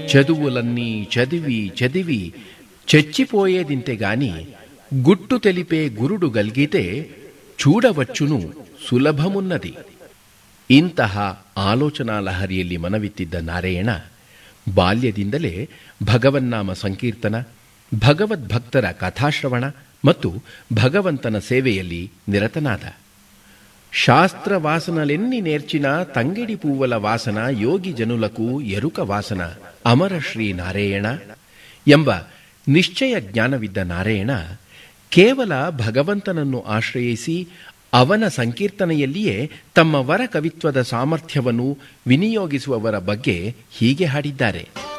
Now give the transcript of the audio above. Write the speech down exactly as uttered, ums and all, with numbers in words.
చదువులన్నీ చదివి చదివి చచ్చిపోయేదింతే గాని గుట్టు తెలిపే గురుడు గల్గితే చూడవచ్చును ಸುಲಭಮುನ್ನದಿ. ಇಂತಹ ಆಲೋಚನಾ ಲಹರಿಯಲ್ಲಿ ಮನವಿತ್ತಿದ್ದ ನಾರಾಯಣ ಬಾಲ್ಯದಿಂದಲೇ ಭಗವನ್ನಾಮ ಸಂಕೀರ್ತನ, ಭಗವದ್ಭಕ್ತರ ಕಥಾಶ್ರವಣ ಮತ್ತು ಭಗವಂತನ ಸೇವೆಯಲ್ಲಿ ನಿರತನಾದ. ಶಾಸ್ತ್ರ ವಾಸನಲೆನ್ನಿ ನೇರ್ಚಿನ ತಂಗೆಡಿ ಪೂವಲ ವಾಸನ ಯೋಗಿ ಜನುಲಕು ಎರುಕ ವಾಸನ ಅಮರ ಶ್ರೀ ನಾರಾಯಣ ಎಂಬ ನಿಶ್ಚಯ ಜ್ಞಾನವಿದ್ದ ನಾರಾಯಣ ಕೇವಲ ಭಗವಂತನನ್ನು ಆಶ್ರಯಿಸಿ ಅವನ ಸಂಕೀರ್ತನೆಯಲ್ಲಿಯೇ ತಮ್ಮ ವರ ಕವಿತ್ವದ ಸಾಮರ್ಥ್ಯವನ್ನು ವಿನಿಯೋಗಿಸುವವರ ಬಗ್ಗೆ ಹೀಗೆ ಹಾಡಿದ್ದಾರೆ.